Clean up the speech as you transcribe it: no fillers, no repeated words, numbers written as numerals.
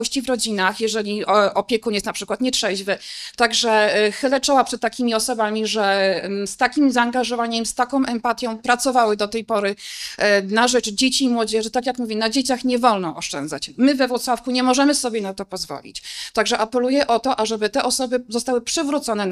w rodzinach, jeżeli opiekun jest na przykład nietrzeźwy. Także chylę czoła przed takimi osobami, że z takim zaangażowaniem, z taką empatią pracowały do tej pory na rzecz dzieci i młodzieży. Tak jak mówię, na dzieciach nie wolno oszczędzać. My we Włocławku nie możemy sobie na to pozwolić. Także apeluję o to, ażeby te osoby zostały przywrócone